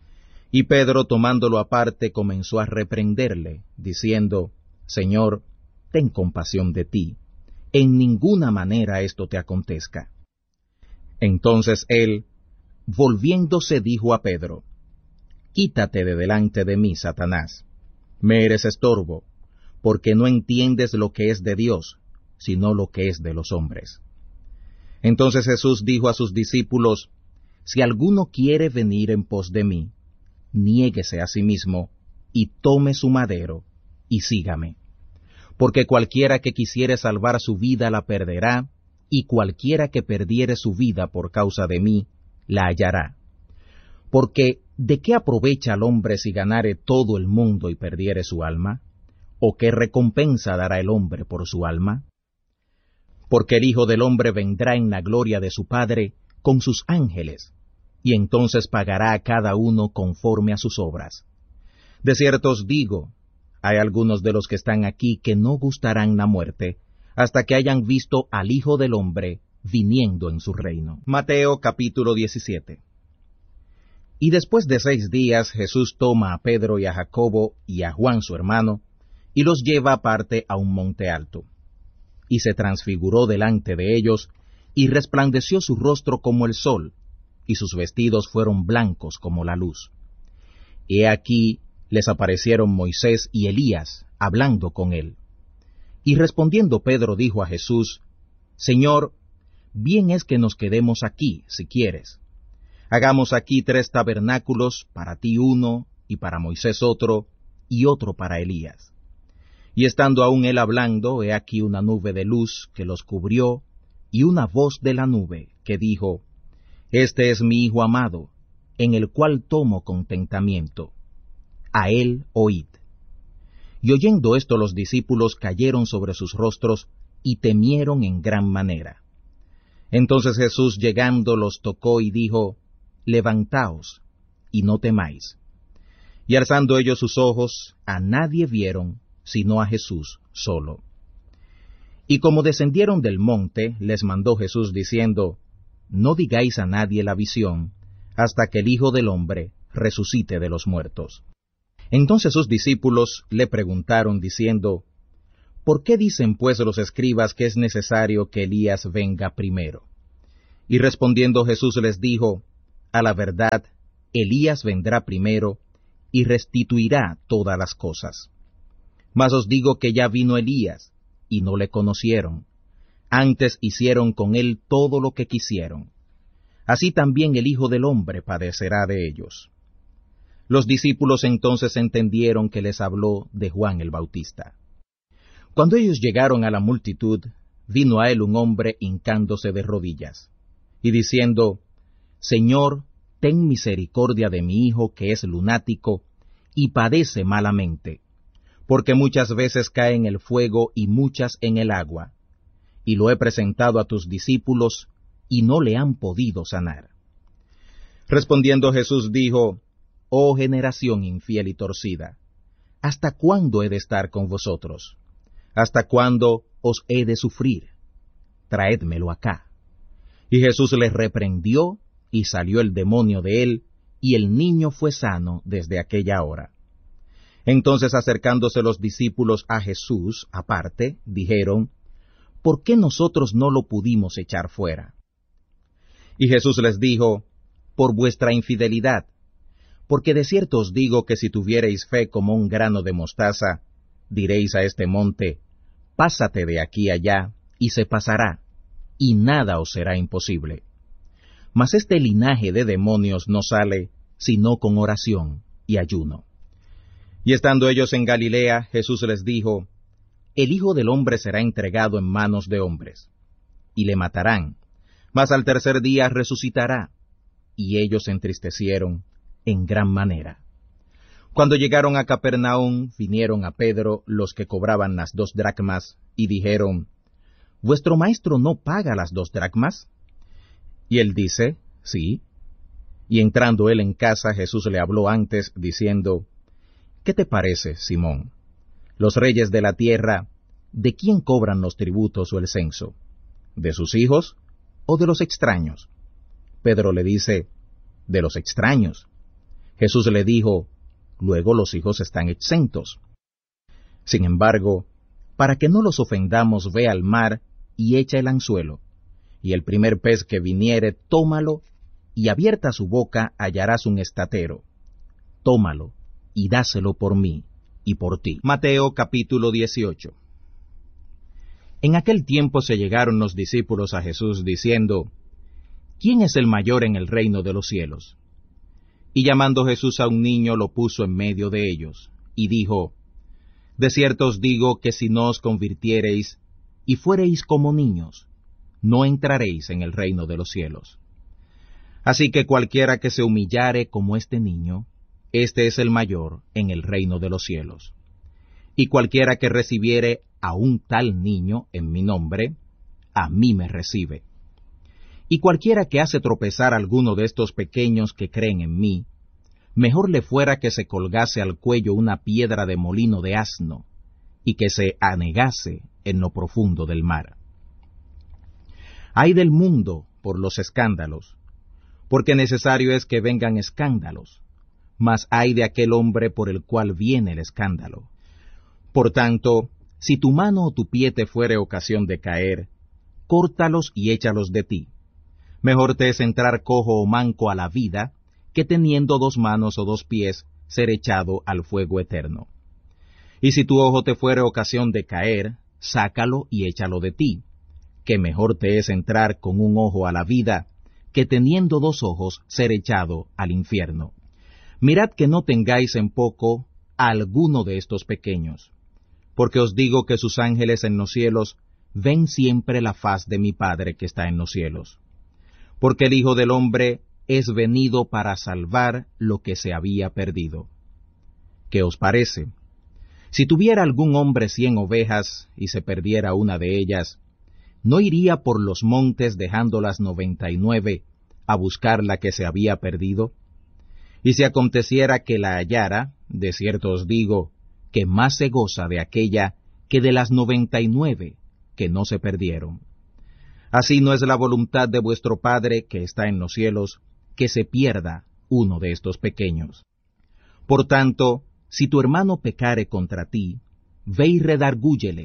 Y Pedro, tomándolo aparte, comenzó a reprenderle, diciendo, Señor, ten compasión de ti, en ninguna manera esto te acontezca. Entonces él, volviéndose, dijo a Pedro, quítate de delante de mí, Satanás, me eres estorbo, porque no entiendes lo que es de Dios, sino lo que es de los hombres. Entonces Jesús dijo a sus discípulos, si alguno quiere venir en pos de mí, niéguese a sí mismo, y tome su madero, y sígame. Porque cualquiera que quisiere salvar su vida la perderá, y cualquiera que perdiere su vida por causa de mí, la hallará. Porque, ¿de qué aprovecha al hombre si ganare todo el mundo y perdiere su alma? ¿O qué recompensa dará el hombre por su alma? Porque el Hijo del Hombre vendrá en la gloria de su Padre con sus ángeles, y entonces pagará a cada uno conforme a sus obras. De cierto os digo, hay algunos de los que están aquí que no gustarán la muerte, hasta que hayan visto al Hijo del Hombre viniendo en su reino. Mateo capítulo 17. Y después de 6 días Jesús toma a Pedro y a Jacobo y a Juan su hermano, y los lleva aparte a un monte alto. Y se transfiguró delante de ellos, y resplandeció su rostro como el sol, y sus vestidos fueron blancos como la luz. He aquí les aparecieron Moisés y Elías, hablando con él. Y respondiendo Pedro dijo a Jesús, Señor, bien es que nos quedemos aquí, si quieres. Hagamos aquí 3 tabernáculos, para ti uno, y para Moisés otro, y otro para Elías. Y estando aún él hablando, he aquí una nube de luz que los cubrió, y una voz de la nube que dijo, Este es mi Hijo amado, en el cual tomo contentamiento. A él oíd. Y oyendo esto los discípulos cayeron sobre sus rostros, y temieron en gran manera. Entonces Jesús llegando los tocó y dijo, Levantaos, y no temáis. Y alzando ellos sus ojos, a nadie vieron, sino a Jesús solo. Y como descendieron del monte, les mandó Jesús diciendo, No digáis a nadie la visión, hasta que el Hijo del Hombre resucite de los muertos. Entonces sus discípulos le preguntaron diciendo, ¿Por qué dicen pues los escribas que es necesario que Elías venga primero? Y respondiendo Jesús les dijo, a la verdad, Elías vendrá primero y restituirá todas las cosas. Mas os digo que ya vino Elías, y no le conocieron. Antes hicieron con él todo lo que quisieron. Así también el Hijo del Hombre padecerá de ellos. Los discípulos entonces entendieron que les habló de Juan el Bautista. Cuando ellos llegaron a la multitud, vino a él un hombre hincándose de rodillas, y diciendo, Señor, ten misericordia de mi hijo que es lunático, y padece malamente, porque muchas veces cae en el fuego y muchas en el agua, y lo he presentado a tus discípulos, y no le han podido sanar. Respondiendo Jesús dijo, Oh generación infiel y torcida, ¿hasta cuándo he de estar con vosotros? ¿Hasta cuándo os he de sufrir? Traédmelo acá. Y Jesús les reprendió, y salió el demonio de él, y el niño fue sano desde aquella hora. Entonces acercándose los discípulos a Jesús, aparte, dijeron, ¿por qué nosotros no lo pudimos echar fuera? Y Jesús les dijo, por vuestra infidelidad, porque de cierto os digo que si tuviereis fe como un grano de mostaza, diréis a este monte, pásate de aquí allá, y se pasará, y nada os será imposible. Mas este linaje de demonios no sale, sino con oración y ayuno. Y estando ellos en Galilea, Jesús les dijo, el Hijo del Hombre será entregado en manos de hombres, y le matarán, mas al tercer día resucitará. Y ellos se entristecieron en gran manera. Cuando llegaron a Capernaum, vinieron a Pedro los que cobraban las 2 dracmas, y dijeron, ¿vuestro maestro no paga las 2 dracmas? Y él dice, sí. Y entrando él en casa, Jesús le habló antes, diciendo, ¿qué te parece, Simón? Los reyes de la tierra, ¿de quién cobran los tributos o el censo? ¿De sus hijos o de los extraños? Pedro le dice, de los extraños. Jesús le dijo, luego los hijos están exentos. Sin embargo, para que no los ofendamos, ve al mar y echa el anzuelo, y el primer pez que viniere, tómalo, y abierta su boca hallarás un estatero. Tómalo, y dáselo por mí y por ti. Mateo capítulo 18. En aquel tiempo se llegaron los discípulos a Jesús diciendo, ¿quién es el mayor en el reino de los cielos? Y llamando Jesús a un niño lo puso en medio de ellos, y dijo, de cierto os digo que si no os convirtiereis y fuereis como niños, no entraréis en el reino de los cielos. Así que cualquiera que se humillare como este niño, este es el mayor en el reino de los cielos. Y cualquiera que recibiere a un tal niño en mi nombre, a mí me recibe. Y cualquiera que hace tropezar a alguno de estos pequeños que creen en mí, mejor le fuera que se colgase al cuello una piedra de molino de asno, y que se anegase en lo profundo del mar. Ay del mundo por los escándalos, porque necesario es que vengan escándalos, mas ay de aquel hombre por el cual viene el escándalo. Por tanto, si tu mano o tu pie te fuere ocasión de caer, córtalos y échalos de ti. Mejor te es entrar cojo o manco a la vida, que teniendo 2 manos o 2 pies, ser echado al fuego eterno. Y si tu ojo te fuere ocasión de caer, sácalo y échalo de ti, que mejor te es entrar con un ojo a la vida, que teniendo 2 ojos, ser echado al infierno. Mirad que no tengáis en poco a alguno de estos pequeños, porque os digo que sus ángeles en los cielos ven siempre la faz de mi Padre que está en los cielos. Porque el Hijo del Hombre es venido para salvar lo que se había perdido. ¿Qué os parece? Si tuviera algún hombre 100 ovejas y se perdiera una de ellas, ¿no iría por los montes dejando las 99 a buscar la que se había perdido? Y si aconteciera que la hallara, de cierto os digo, que más se goza de aquella que de las 99 que no se perdieron. Así no es la voluntad de vuestro Padre que está en los cielos, que se pierda uno de estos pequeños. Por tanto, si tu hermano pecare contra ti, ve y redargúyele,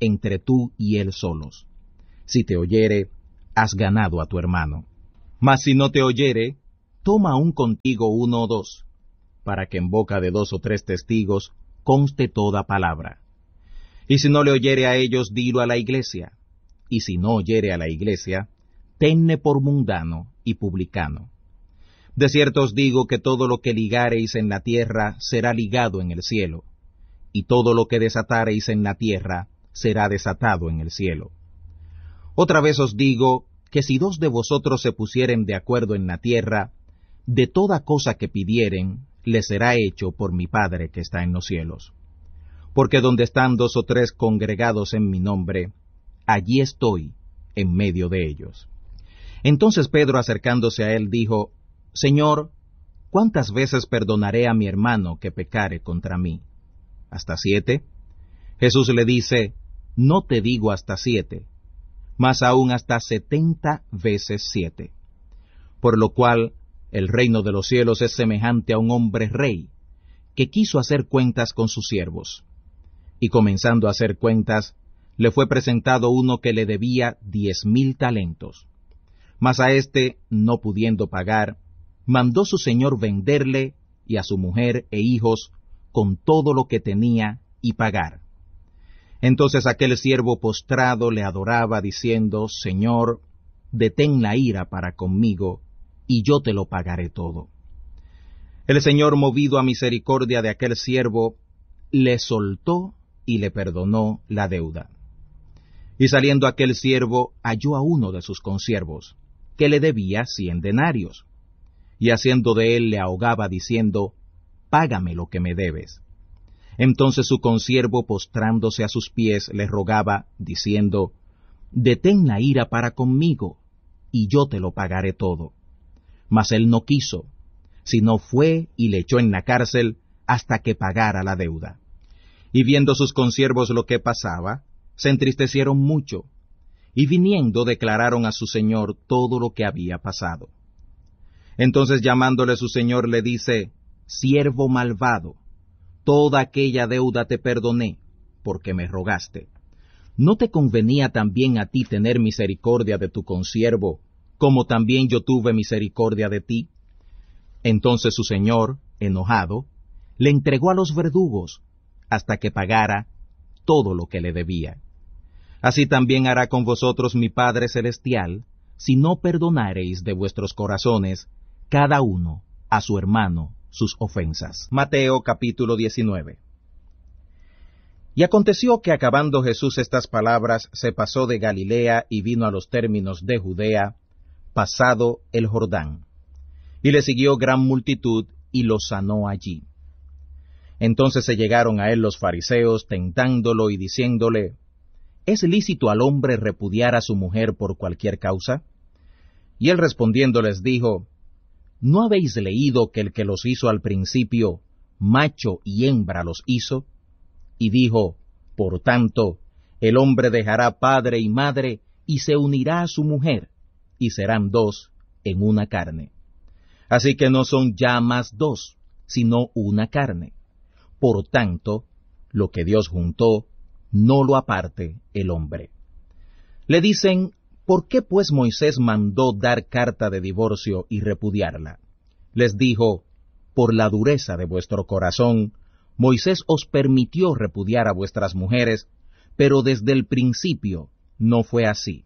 entre tú y él solos. Si te oyere, has ganado a tu hermano. Mas si no te oyere, toma aún contigo 1 o 2, para que en boca de 2 o 3 testigos conste toda palabra. Y si no le oyere a ellos, dilo a la iglesia. Y si no oyere a la iglesia, tenle por mundano y publicano. De cierto os digo que todo lo que ligareis en la tierra será ligado en el cielo, y todo lo que desatareis en la tierra será desatado en el cielo. Otra vez os digo que si 2 de vosotros se pusieren de acuerdo en la tierra, de toda cosa que pidieren, les será hecho por mi Padre que está en los cielos. Porque donde están 2 o 3 congregados en mi nombre, allí estoy en medio de ellos. Entonces Pedro, acercándose a él, dijo: Señor, ¿cuántas veces perdonaré a mi hermano que pecare contra mí? ¿Hasta 7? Jesús le dice: No te digo hasta 7, mas aún hasta 70 veces 7. Por lo cual, el reino de los cielos es semejante a un hombre rey, que quiso hacer cuentas con sus siervos. Y comenzando a hacer cuentas, le fue presentado uno que le debía 10,000 talentos. Mas a éste, no pudiendo pagar, mandó su señor venderle, y a su mujer e hijos, con todo lo que tenía, y pagar. Entonces aquel siervo postrado le adoraba, diciendo: Señor, detén la ira para conmigo, y yo te lo pagaré todo. El Señor, movido a misericordia de aquel siervo, le soltó y le perdonó la deuda. Y saliendo aquel siervo, halló a uno de sus consiervos, que le debía 100 denarios, y haciendo de él le ahogaba, diciendo: Págame lo que me debes. Entonces su consiervo, postrándose a sus pies, le rogaba, diciendo: Detén la ira para conmigo, y yo te lo pagaré todo. Mas él no quiso, sino fue y le echó en la cárcel hasta que pagara la deuda. Y viendo sus consiervos lo que pasaba, se entristecieron mucho, y viniendo declararon a su señor todo lo que había pasado. Entonces llamándole su señor le dice: Siervo malvado, toda aquella deuda te perdoné, porque me rogaste. ¿No te convenía también a ti tener misericordia de tu consiervo, como también yo tuve misericordia de ti? Entonces su señor, enojado, le entregó a los verdugos, hasta que pagara todo lo que le debía. Así también hará con vosotros mi Padre Celestial, si no perdonareis de vuestros corazones, cada uno a su hermano, sus ofensas. Mateo capítulo 19. Y aconteció que acabando Jesús estas palabras, se pasó de Galilea y vino a los términos de Judea, pasado el Jordán. Y le siguió gran multitud, y lo sanó allí. Entonces se llegaron a él los fariseos, tentándolo y diciéndole: ¿Es lícito al hombre repudiar a su mujer por cualquier causa? Y él respondiendo les dijo: ¿No habéis leído que el que los hizo al principio, macho y hembra los hizo? Y dijo: Por tanto, el hombre dejará padre y madre, y se unirá a su mujer, y serán 2 en una carne. Así que no son ya más 2, sino una carne. Por tanto, lo que Dios juntó, no lo aparte el hombre. Le dicen: ¿por qué pues Moisés mandó dar carta de divorcio y repudiarla? Les dijo: por la dureza de vuestro corazón, Moisés os permitió repudiar a vuestras mujeres, pero desde el principio no fue así.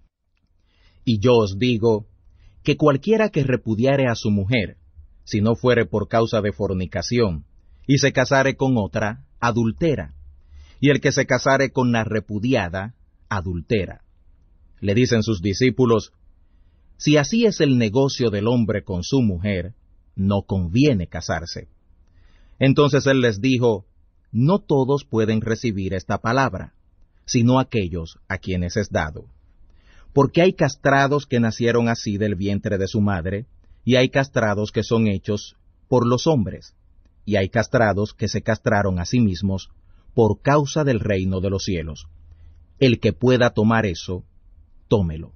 Y yo os digo, que cualquiera que repudiare a su mujer, si no fuere por causa de fornicación, y se casare con otra, adultera, y el que se casare con la repudiada, adultera. Le dicen sus discípulos: si así es el negocio del hombre con su mujer, no conviene casarse. Entonces él les dijo: no todos pueden recibir esta palabra, sino aquellos a quienes es dado. Porque hay castrados que nacieron así del vientre de su madre, y hay castrados que son hechos por los hombres, y hay castrados que se castraron a sí mismos por causa del reino de los cielos. El que pueda tomar eso, tómelo.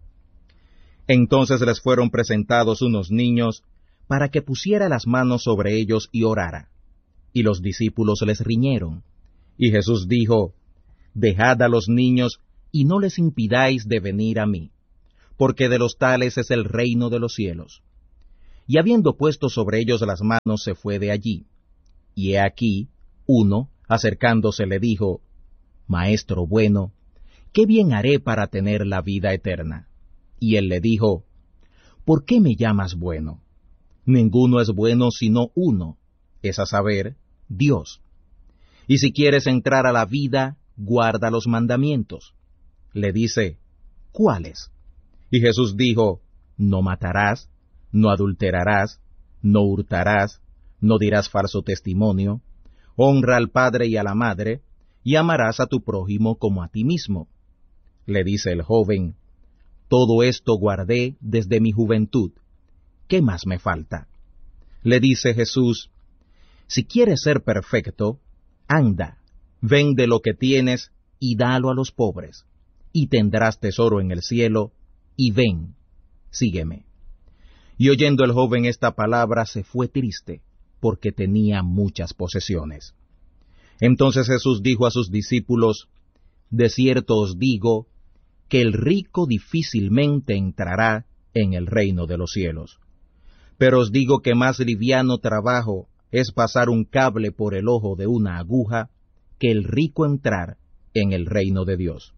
Entonces les fueron presentados unos niños, para que pusiera las manos sobre ellos y orara. Y los discípulos les riñeron. Y Jesús dijo: dejad a los niños, y no les impidáis de venir a mí, porque de los tales es el reino de los cielos. Y habiendo puesto sobre ellos las manos, se fue de allí. Y he aquí, uno, acercándose, le dijo, Maestro bueno, ¿qué bien haré para tener la vida eterna? Y él le dijo, ¿por qué me llamas bueno? Ninguno es bueno sino uno, es a saber, Dios. Y si quieres entrar a la vida, guarda los mandamientos. Le dice, ¿cuáles? Y Jesús dijo, no matarás, no adulterarás, no hurtarás, no dirás falso testimonio, honra al padre y a la madre, y amarás a tu prójimo como a ti mismo. Le dice el joven, todo esto guardé desde mi juventud. ¿Qué más me falta? Le dice Jesús, si quieres ser perfecto, anda, vende lo que tienes y dalo a los pobres, y tendrás tesoro en el cielo, y ven, sígueme. Y oyendo el joven esta palabra se fue triste, porque tenía muchas posesiones. Entonces Jesús dijo a sus discípulos, de cierto os digo, que el rico difícilmente entrará en el reino de los cielos. Pero os digo que más liviano trabajo es pasar un cable por el ojo de una aguja, que el rico entrar en el reino de Dios.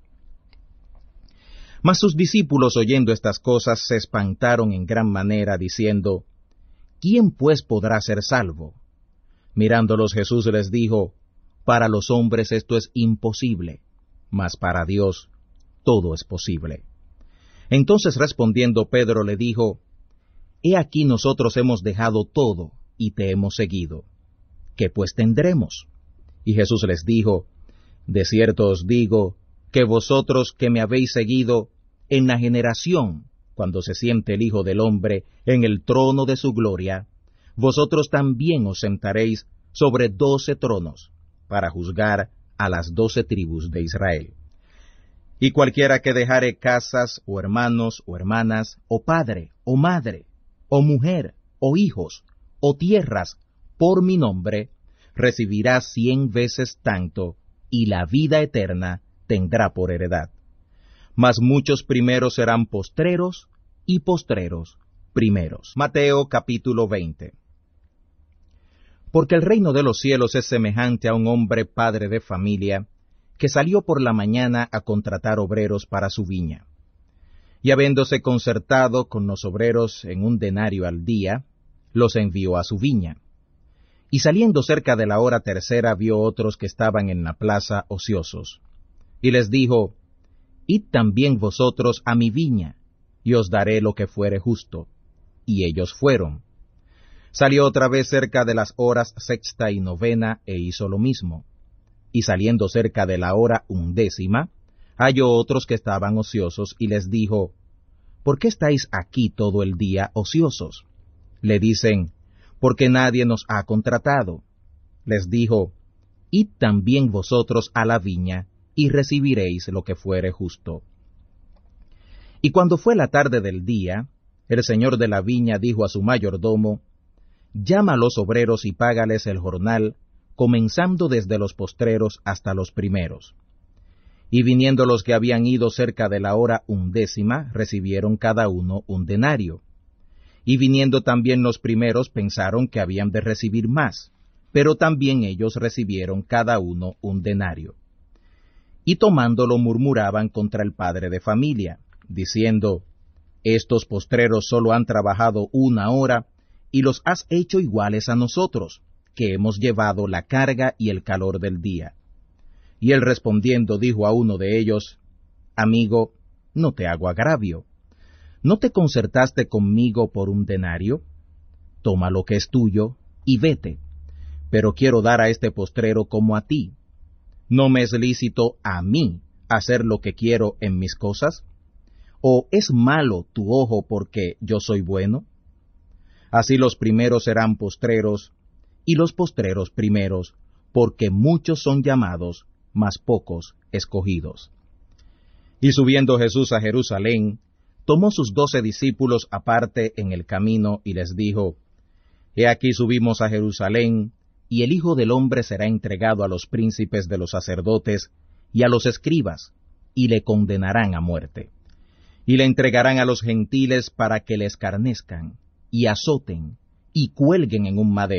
Mas sus discípulos, oyendo estas cosas, se espantaron en gran manera, diciendo, ¿quién pues podrá ser salvo? Mirándolos Jesús les dijo, para los hombres esto es imposible, mas para Dios todo es posible. Entonces respondiendo Pedro le dijo, he aquí nosotros hemos dejado todo, y te hemos seguido. ¿Qué pues tendremos? Y Jesús les dijo, de cierto os digo, que vosotros que me habéis seguido, en la generación, cuando se siente el Hijo del Hombre en el trono de su gloria, vosotros también os sentaréis sobre 12 tronos, para juzgar a las 12 tribus de Israel. Y cualquiera que dejare casas, o hermanos, o hermanas, o padre, o madre, o mujer, o hijos, o tierras, por mi nombre, recibirá 100 veces tanto, y la vida eterna tendrá por heredad. Mas muchos primeros serán postreros, y postreros primeros. Mateo capítulo 20. Porque el reino de los cielos es semejante a un hombre padre de familia, que salió por la mañana a contratar obreros para su viña. Y habiéndose concertado con los obreros en 1 denario al día, los envió a su viña. Y saliendo cerca de la hora tercera vio otros que estaban en la plaza ociosos. Y les dijo, id también vosotros a mi viña, y os daré lo que fuere justo. Y ellos fueron. Salió otra vez cerca de las horas 6ª y 9ª, e hizo lo mismo. Y saliendo cerca de la hora 11ª, halló otros que estaban ociosos, y les dijo, ¿por qué estáis aquí todo el día ociosos? Le dicen, porque nadie nos ha contratado. Les dijo, id también vosotros a la viña, y recibiréis lo que fuere justo. Y cuando fue la tarde del día, el señor de la viña dijo a su mayordomo, llama a los obreros y págales el jornal, comenzando desde los postreros hasta los primeros. Y viniendo los que habían ido cerca de la hora 11ª, recibieron cada uno 1 denario. Y viniendo también los primeros, pensaron que habían de recibir más, pero también ellos recibieron cada uno 1 denario. Y tomándolo murmuraban contra el padre de familia, diciendo, estos postreros solo han trabajado 1 hora, y los has hecho iguales a nosotros, que hemos llevado la carga y el calor del día. Y él respondiendo dijo a uno de ellos, amigo, no te hago agravio. ¿No te concertaste conmigo por 1 denario? Toma lo que es tuyo y vete. Pero quiero dar a este postrero como a ti. ¿No me es lícito a mí hacer lo que quiero en mis cosas? ¿O es malo tu ojo porque yo soy bueno? Así los primeros serán postreros, y los postreros primeros, porque muchos son llamados, mas pocos escogidos. Y subiendo Jesús a Jerusalén, tomó sus 12 discípulos aparte en el camino, y les dijo, he aquí subimos a Jerusalén, y el Hijo del Hombre será entregado a los príncipes de los sacerdotes y a los escribas, y le condenarán a muerte. Y le entregarán a los gentiles para que le escarnezcan, y azoten, y cuelguen en un madero,